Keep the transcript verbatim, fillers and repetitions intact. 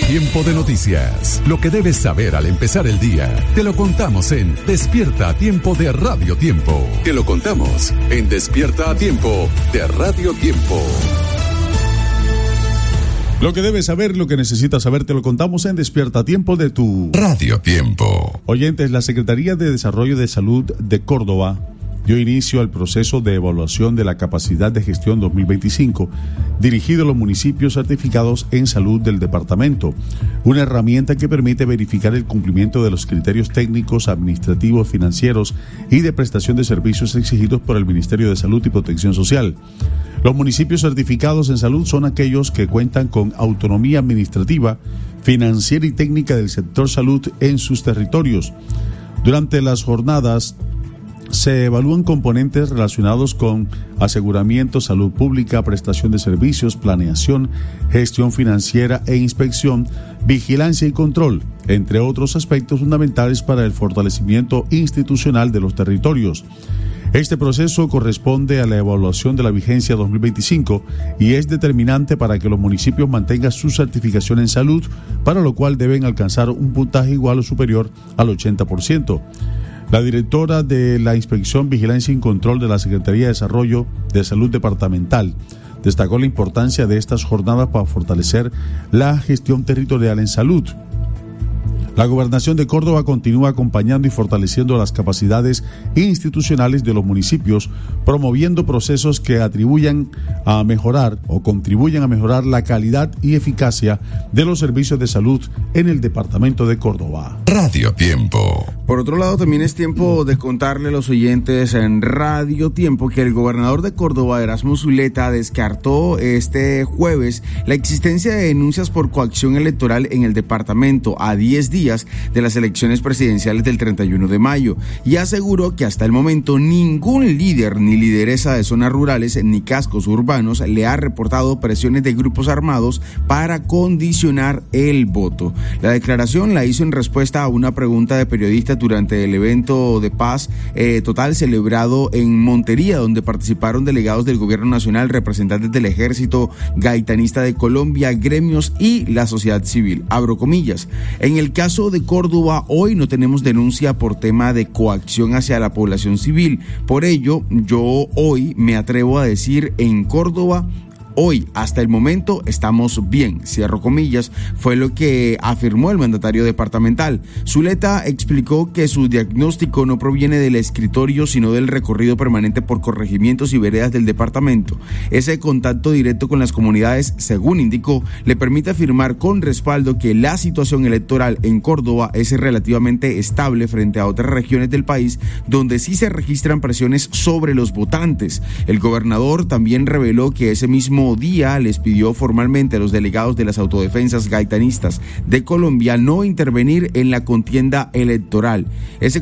Tiempo de noticias. Lo que debes saber al empezar el día. Te lo contamos en Despierta a Tiempo de Radio Tiempo. Te lo contamos en Despierta a Tiempo de Radio Tiempo. Lo que debes saber, lo que necesitas saber, te lo contamos en Despierta a Tiempo de tu Radio Tiempo. Oyentes, la Secretaría de Desarrollo de Salud de Córdoba dio inicio al proceso de evaluación de la capacidad de gestión dos mil veinticinco, dirigido a los municipios certificados en salud del departamento, una herramienta que permite verificar el cumplimiento de los criterios técnicos, administrativos, financieros y de prestación de servicios exigidos por el Ministerio de Salud y Protección Social. Los municipios certificados en salud son aquellos que cuentan con autonomía administrativa, financiera y técnica del sector salud en sus territorios. Durante las jornadas se evalúan componentes relacionados con aseguramiento, salud pública, prestación de servicios, planeación, gestión financiera e inspección, vigilancia y control, entre otros aspectos fundamentales para el fortalecimiento institucional de los territorios. Este proceso corresponde a la evaluación de la vigencia dos mil veinticinco y es determinante para que los municipios mantengan su certificación en salud, para lo cual deben alcanzar un puntaje igual o superior al ochenta por ciento. La directora de la Inspección, Vigilancia y Control de la Secretaría de Desarrollo de Salud Departamental destacó la importancia de estas jornadas para fortalecer la gestión territorial en salud. La Gobernación de Córdoba continúa acompañando y fortaleciendo las capacidades institucionales de los municipios, promoviendo procesos que atribuyan a mejorar o contribuyan a mejorar la calidad y eficacia de los servicios de salud en el departamento de Córdoba. Radio Tiempo. Por otro lado, también es tiempo de contarle a los oyentes en Radio Tiempo que el gobernador de Córdoba, Erasmo Zuleta, descartó este jueves la existencia de denuncias por coacción electoral en el departamento a diez días de las elecciones presidenciales del treinta y uno de mayo y aseguró que hasta el momento ningún líder ni lideresa de zonas rurales ni cascos urbanos le ha reportado presiones de grupos armados para condicionar el voto. La declaración la hizo en respuesta a una pregunta de periodistas durante el evento de paz eh, total celebrado en Montería, donde participaron delegados del gobierno nacional, representantes del ejército gaitanista de Colombia, gremios y la sociedad civil. Abro comillas. En el caso de Córdoba, hoy no tenemos denuncia por tema de coacción hacia la población civil. Por ello, yo hoy me atrevo a decir en Córdoba, hoy, hasta el momento, estamos bien, cierro comillas, fue lo que afirmó el mandatario departamental. Zuleta explicó que su diagnóstico no proviene del escritorio, sino del recorrido permanente por corregimientos y veredas del departamento. Ese contacto directo con las comunidades, según indicó, le permite afirmar con respaldo que la situación electoral en Córdoba es relativamente estable frente a otras regiones del país, donde sí se registran presiones sobre los votantes. El gobernador también reveló que ese mismo día les pidió formalmente a los delegados de las autodefensas gaitanistas de Colombia no intervenir en la contienda electoral. Ese